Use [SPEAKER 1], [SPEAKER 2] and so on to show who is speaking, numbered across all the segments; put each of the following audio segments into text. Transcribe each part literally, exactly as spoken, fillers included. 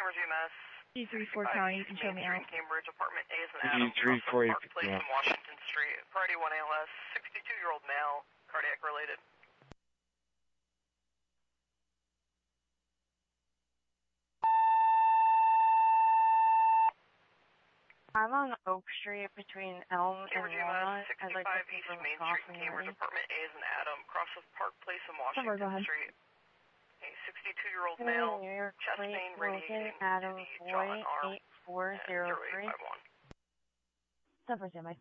[SPEAKER 1] Cambridge E M S.
[SPEAKER 2] D three four County, you can show me out.
[SPEAKER 1] Cambridge, apartment A's and Adams,
[SPEAKER 3] D three four
[SPEAKER 1] Park Place in Washington Street. Priority one A L S, sixty-two-year-old male, cardiac related.
[SPEAKER 4] I'm on Oak Street between Elm
[SPEAKER 1] Cambridge
[SPEAKER 4] and Walnut.
[SPEAKER 1] I'd
[SPEAKER 4] like to
[SPEAKER 1] East
[SPEAKER 4] from
[SPEAKER 1] Main Street, Cambridge, apartment A's and Adam, across of Park Place in
[SPEAKER 2] Somewhere,
[SPEAKER 1] Washington Street. A sixty-two-year-old
[SPEAKER 4] New
[SPEAKER 1] male,
[SPEAKER 4] York
[SPEAKER 1] chest
[SPEAKER 4] Plate,
[SPEAKER 1] pain
[SPEAKER 4] Logan,
[SPEAKER 1] radiating
[SPEAKER 4] Adam,
[SPEAKER 1] to the
[SPEAKER 4] Boy,
[SPEAKER 1] jaw and arm,
[SPEAKER 4] eight four zero three.
[SPEAKER 2] Step for standby.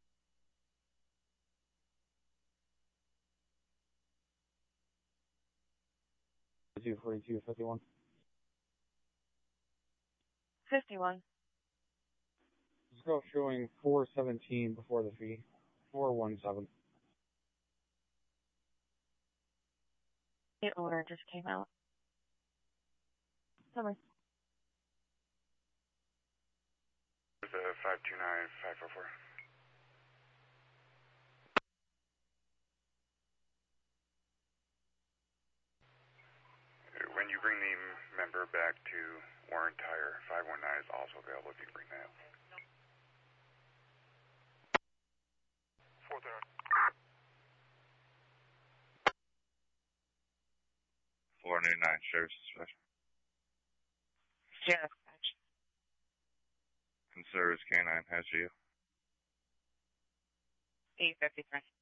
[SPEAKER 3] two forty-two fifty-one.
[SPEAKER 4] fifty-one.
[SPEAKER 3] Let's go showing four seventeen before the fee. four one seven.
[SPEAKER 4] The order just came out.
[SPEAKER 2] Somewhere.
[SPEAKER 5] There's a five two nine five four four. When you bring the member back to Warren Tire, five one nine is also available if you bring that. four zero.
[SPEAKER 6] four ninety-nine, Sheriff's Dispatch.
[SPEAKER 4] Yeah.
[SPEAKER 6] And Service K nine has you.
[SPEAKER 4] eight fifty-three.